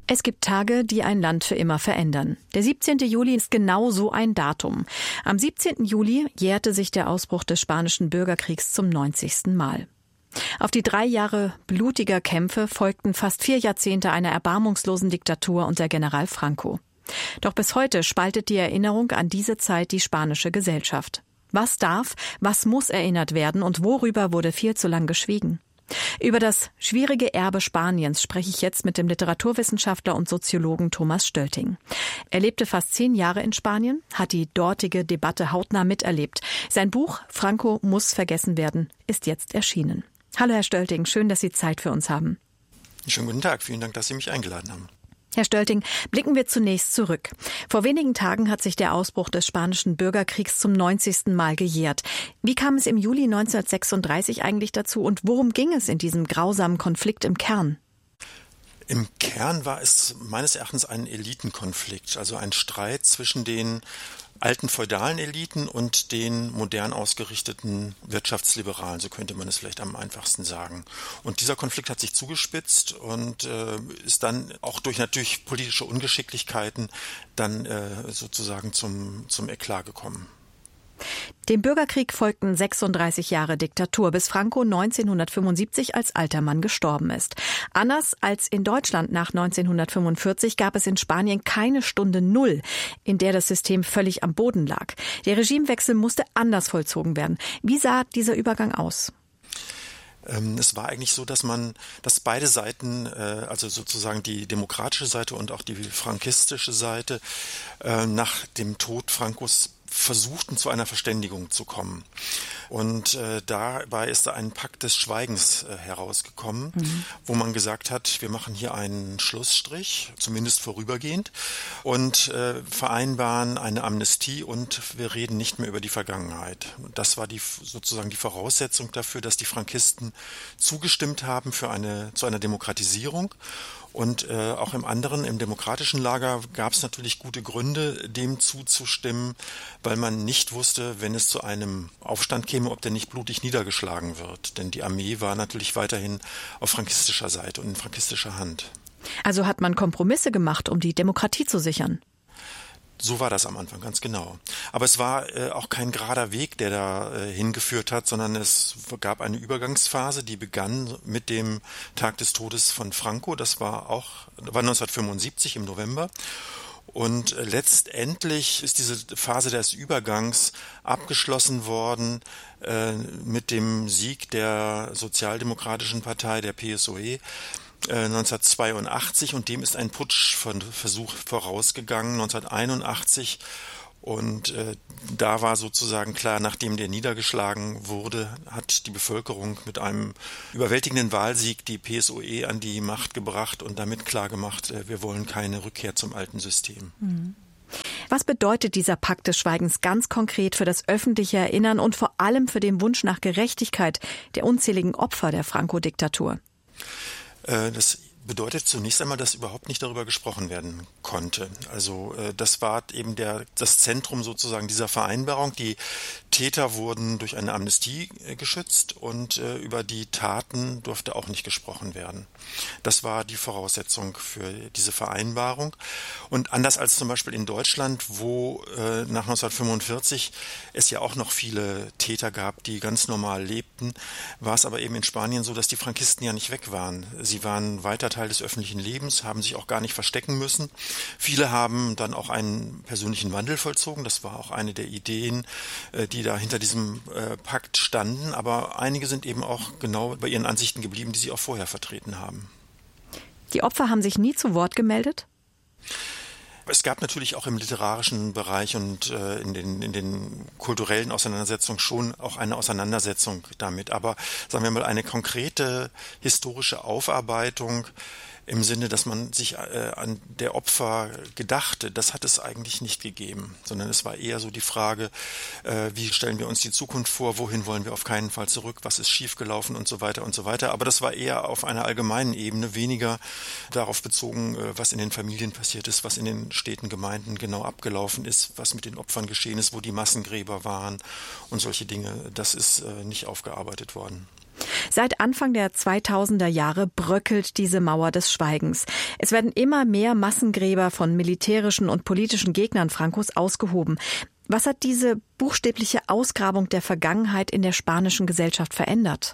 Es gibt Tage, die ein Land für immer verändern. Der 17. Juli ist genau so ein Datum. Am 17. Juli jährte sich der Ausbruch des Spanischen Bürgerkriegs zum 90. Mal. Auf die 3 Jahre blutiger Kämpfe folgten fast 4 Jahrzehnte einer erbarmungslosen Diktatur unter General Franco. Doch bis heute spaltet die Erinnerung an diese Zeit die spanische Gesellschaft. Was darf, was muss erinnert werden und worüber wurde viel zu lang geschwiegen? Über das schwierige Erbe Spaniens spreche ich jetzt mit dem Literaturwissenschaftler und Soziologen Thomas Stölting. Er lebte fast 10 Jahre in Spanien, hat die dortige Debatte hautnah miterlebt. Sein Buch »Franco muss vergessen werden« ist jetzt erschienen. Hallo Herr Stölting, schön, dass Sie Zeit für uns haben. Schönen guten Tag, vielen Dank, dass Sie mich eingeladen haben. Herr Stölting, blicken wir zunächst zurück. Vor wenigen Tagen hat sich der Ausbruch des Spanischen Bürgerkriegs zum 90. Mal gejährt. Wie kam es im Juli 1936 eigentlich dazu und worum ging es in diesem grausamen Konflikt im Kern? Im Kern war es meines Erachtens ein Elitenkonflikt, also ein Streit zwischen den alten feudalen Eliten und den modern ausgerichteten Wirtschaftsliberalen, so könnte man es vielleicht am einfachsten sagen. Und dieser Konflikt hat sich zugespitzt und ist dann auch durch natürlich politische Ungeschicklichkeiten dann sozusagen zum Eklat gekommen. Dem Bürgerkrieg folgten 36 Jahre Diktatur, bis Franco 1975 als alter Mann gestorben ist. Anders als in Deutschland nach 1945 gab es in Spanien keine Stunde Null, in der das System völlig am Boden lag. Der Regimewechsel musste anders vollzogen werden. Wie sah dieser Übergang aus? Es war eigentlich so, dass beide Seiten, also sozusagen die demokratische Seite und auch die frankistische Seite, nach dem Tod Francos versuchten, zu einer Verständigung zu kommen. Und dabei ist da ein Pakt des Schweigens herausgekommen, wo man gesagt hat, wir machen hier einen Schlussstrich, zumindest vorübergehend, und vereinbaren eine Amnestie und wir reden nicht mehr über die Vergangenheit. Das war sozusagen die Voraussetzung dafür, dass die Frankisten zugestimmt haben zu einer Demokratisierung. Und auch im demokratischen Lager gab es natürlich gute Gründe, dem zuzustimmen, weil man nicht wusste, wenn es zu einem Aufstand käme, ob der nicht blutig niedergeschlagen wird. Denn die Armee war natürlich weiterhin auf frankistischer Seite und in frankistischer Hand. Also hat man Kompromisse gemacht, um die Demokratie zu sichern? So war das am Anfang, ganz genau. Aber es war auch kein gerader Weg, der da hingeführt hat, sondern es gab eine Übergangsphase, die begann mit dem Tag des Todes von Franco. Das war 1975 im November. Und letztendlich ist diese Phase des Übergangs abgeschlossen worden mit dem Sieg der Sozialdemokratischen Partei, der PSOE, 1982, und dem ist ein Putschversuch vorausgegangen, 1981. Und da war sozusagen klar, nachdem der niedergeschlagen wurde, hat die Bevölkerung mit einem überwältigenden Wahlsieg die PSOE an die Macht gebracht und damit klargemacht, wir wollen keine Rückkehr zum alten System. Was bedeutet dieser Pakt des Schweigens ganz konkret für das öffentliche Erinnern und vor allem für den Wunsch nach Gerechtigkeit der unzähligen Opfer der Franco-Diktatur? Das bedeutet zunächst einmal, dass überhaupt nicht darüber gesprochen werden konnte. Also das war eben das Zentrum sozusagen dieser Vereinbarung. Die Täter wurden durch eine Amnestie geschützt und über die Taten durfte auch nicht gesprochen werden. Das war die Voraussetzung für diese Vereinbarung. Und anders als zum Beispiel in Deutschland, wo nach 1945 es ja auch noch viele Täter gab, die ganz normal lebten, war es aber eben in Spanien so, dass die Frankisten ja nicht weg waren. Sie waren weiter Teil des öffentlichen Lebens, haben sich auch gar nicht verstecken müssen. Viele haben dann auch einen persönlichen Wandel vollzogen. Das war auch eine der Ideen, die da hinter diesem Pakt standen. Aber einige sind eben auch genau bei ihren Ansichten geblieben, die sie auch vorher vertreten haben. Die Opfer haben sich nie zu Wort gemeldet? Es gab natürlich auch im literarischen Bereich und in den kulturellen Auseinandersetzungen schon auch eine Auseinandersetzung damit. Aber sagen wir mal, eine konkrete historische Aufarbeitung im Sinne, dass man sich an der Opfer gedachte, das hat es eigentlich nicht gegeben, sondern es war eher so die Frage, wie stellen wir uns die Zukunft vor, wohin wollen wir auf keinen Fall zurück, was ist schiefgelaufen und so weiter und so weiter. Aber das war eher auf einer allgemeinen Ebene, weniger darauf bezogen, was in den Familien passiert ist, was in den Städten, Gemeinden genau abgelaufen ist, was mit den Opfern geschehen ist, wo die Massengräber waren und solche Dinge. Das ist nicht aufgearbeitet worden. Seit Anfang der 2000er Jahre bröckelt diese Mauer des Schweigens. Es werden immer mehr Massengräber von militärischen und politischen Gegnern Francos ausgehoben. Was hat diese buchstäbliche Ausgrabung der Vergangenheit in der spanischen Gesellschaft verändert?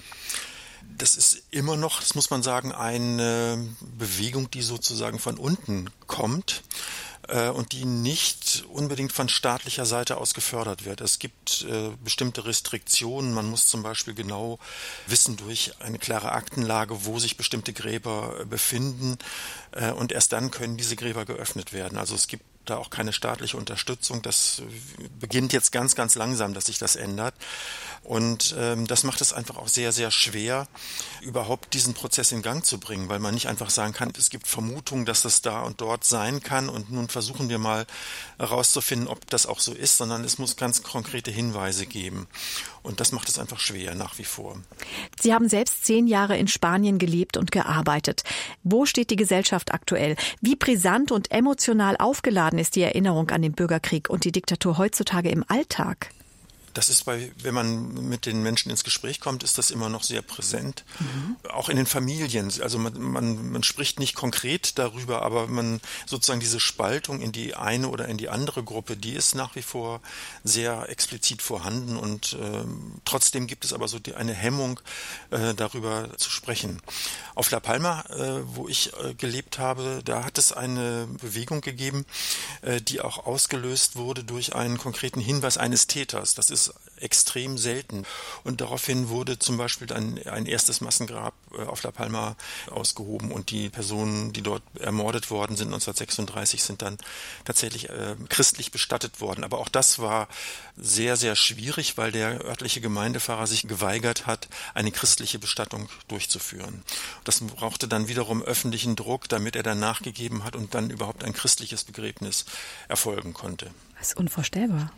Das ist immer noch, das muss man sagen, eine Bewegung, die sozusagen von unten kommt und die nicht unbedingt von staatlicher Seite aus gefördert wird. Es gibt bestimmte Restriktionen. Man muss zum Beispiel genau wissen durch eine klare Aktenlage, wo sich bestimmte Gräber befinden, und erst dann können diese Gräber geöffnet werden. Also es gibt da auch keine staatliche Unterstützung. Das beginnt jetzt ganz, ganz langsam, dass sich das ändert. Und das macht es einfach auch sehr, sehr schwer, überhaupt diesen Prozess in Gang zu bringen, weil man nicht einfach sagen kann, es gibt Vermutungen, dass das da und dort sein kann und nun versuchen wir mal herauszufinden, ob das auch so ist, sondern es muss ganz konkrete Hinweise geben. Und das macht es einfach schwer nach wie vor. Sie haben selbst 10 Jahre in Spanien gelebt und gearbeitet. Wo steht die Gesellschaft aktuell? Wie brisant und emotional aufgeladen ist die Erinnerung an den Bürgerkrieg und die Diktatur heutzutage im Alltag? Das ist wenn man mit den Menschen ins Gespräch kommt, ist das immer noch sehr präsent. Auch in den Familien. Also man spricht nicht konkret darüber, aber man sozusagen diese Spaltung in die eine oder in die andere Gruppe, die ist nach wie vor sehr explizit vorhanden und trotzdem gibt es aber so eine Hemmung, darüber zu sprechen. Auf La Palma, wo ich gelebt habe, da hat es eine Bewegung gegeben, die auch ausgelöst wurde durch einen konkreten Hinweis eines Täters. Das ist extrem selten. Und daraufhin wurde zum Beispiel ein erstes Massengrab auf La Palma ausgehoben und die Personen, die dort ermordet worden sind 1936, sind dann tatsächlich christlich bestattet worden. Aber auch das war sehr, sehr schwierig, weil der örtliche Gemeindepfarrer sich geweigert hat, eine christliche Bestattung durchzuführen. Das brauchte dann wiederum öffentlichen Druck, damit er dann nachgegeben hat und dann überhaupt ein christliches Begräbnis erfolgen konnte. Das ist unvorstellbar.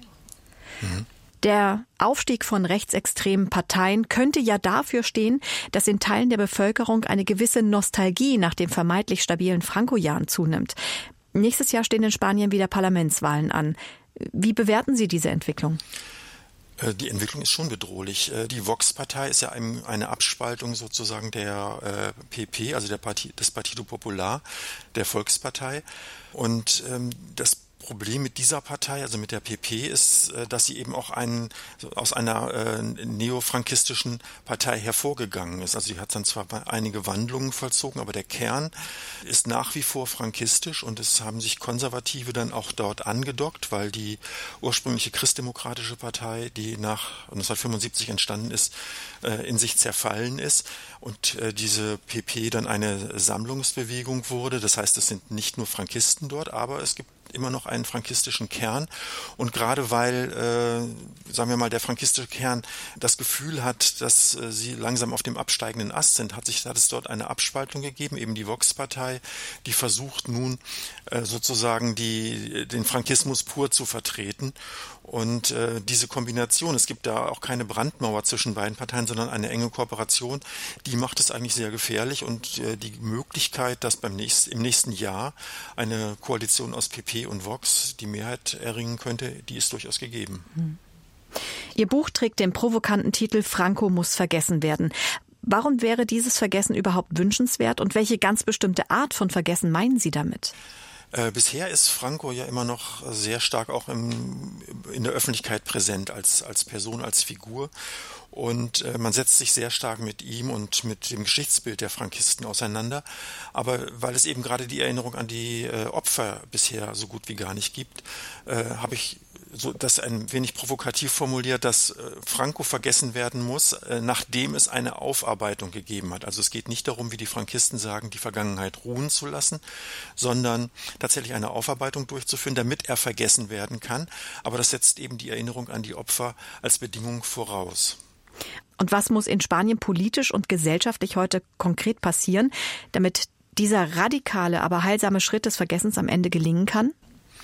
Der Aufstieg von rechtsextremen Parteien könnte ja dafür stehen, dass in Teilen der Bevölkerung eine gewisse Nostalgie nach den vermeintlich stabilen Franco-Jahren zunimmt. Nächstes Jahr stehen in Spanien wieder Parlamentswahlen an. Wie bewerten Sie diese Entwicklung? Die Entwicklung ist schon bedrohlich. Die Vox-Partei ist ja eine Abspaltung sozusagen der PP, also des Partido Popular, der Volkspartei. Und das Problem mit dieser Partei, also mit der PP, ist, dass sie eben auch aus einer neofrankistischen Partei hervorgegangen ist. Also sie hat dann zwar einige Wandlungen vollzogen, aber der Kern ist nach wie vor frankistisch und es haben sich Konservative dann auch dort angedockt, weil die ursprüngliche christdemokratische Partei, die nach 1975 entstanden ist, in sich zerfallen ist und diese PP dann eine Sammlungsbewegung wurde. Das heißt, es sind nicht nur Frankisten dort, aber es gibt immer noch einen frankistischen Kern. Und gerade weil, sagen wir mal, der frankistische Kern das Gefühl hat, dass sie langsam auf dem absteigenden Ast sind, hat es dort eine Abspaltung gegeben, eben die Vox-Partei, die versucht nun sozusagen den Frankismus pur zu vertreten. Und diese Kombination, es gibt da auch keine Brandmauer zwischen beiden Parteien, sondern eine enge Kooperation, die macht es eigentlich sehr gefährlich. Und die Möglichkeit, dass im nächsten Jahr eine Koalition aus PP und Vox die Mehrheit erringen könnte, die ist durchaus gegeben. Ihr Buch trägt den provokanten Titel »Franco muss vergessen werden«. Warum wäre dieses Vergessen überhaupt wünschenswert und welche ganz bestimmte Art von Vergessen meinen Sie damit? Bisher ist Franco ja immer noch sehr stark auch in der Öffentlichkeit präsent als Person, als Figur. Und man setzt sich sehr stark mit ihm und mit dem Geschichtsbild der Frankisten auseinander. Aber weil es eben gerade die Erinnerung an die Opfer bisher so gut wie gar nicht gibt, habe ich das ein wenig provokativ formuliert, dass Franco vergessen werden muss, nachdem es eine Aufarbeitung gegeben hat. Also es geht nicht darum, wie die Frankisten sagen, die Vergangenheit ruhen zu lassen, sondern tatsächlich eine Aufarbeitung durchzuführen, damit er vergessen werden kann. Aber das setzt eben die Erinnerung an die Opfer als Bedingung voraus. Und was muss in Spanien politisch und gesellschaftlich heute konkret passieren, damit dieser radikale, aber heilsame Schritt des Vergessens am Ende gelingen kann?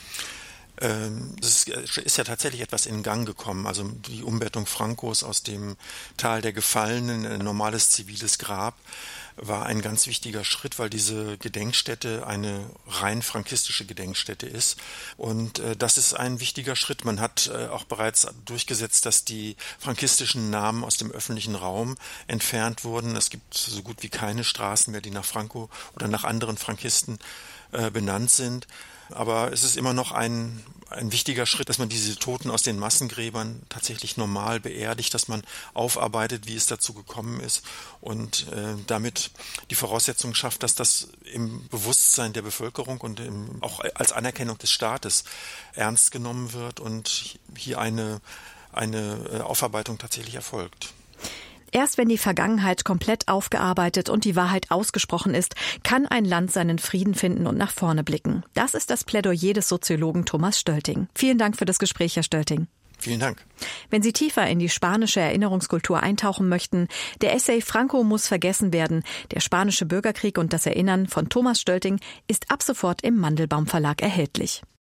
Es ist ja tatsächlich etwas in Gang gekommen, also die Umbettung Francos aus dem Tal der Gefallenen, ein normales ziviles Grab. war ein ganz wichtiger Schritt, weil diese Gedenkstätte eine rein frankistische Gedenkstätte ist. Und das ist ein wichtiger Schritt. Man hat auch bereits durchgesetzt, dass die frankistischen Namen aus dem öffentlichen Raum entfernt wurden. Es gibt so gut wie keine Straßen mehr, die nach Franco oder nach anderen Frankisten benannt sind. Aber es ist immer noch ein wichtiger Schritt, dass man diese Toten aus den Massengräbern tatsächlich normal beerdigt, dass man aufarbeitet, wie es dazu gekommen ist und damit die Voraussetzung schafft, dass das im Bewusstsein der Bevölkerung und auch als Anerkennung des Staates ernst genommen wird und hier eine Aufarbeitung tatsächlich erfolgt. Erst wenn die Vergangenheit komplett aufgearbeitet und die Wahrheit ausgesprochen ist, kann ein Land seinen Frieden finden und nach vorne blicken. Das ist das Plädoyer des Soziologen Thomas Stölting. Vielen Dank für das Gespräch, Herr Stölting. Vielen Dank. Wenn Sie tiefer in die spanische Erinnerungskultur eintauchen möchten, der Essay Franco muss vergessen werden, der spanische Bürgerkrieg und das Erinnern von Thomas Stölting ist ab sofort im Mandelbaum Verlag erhältlich.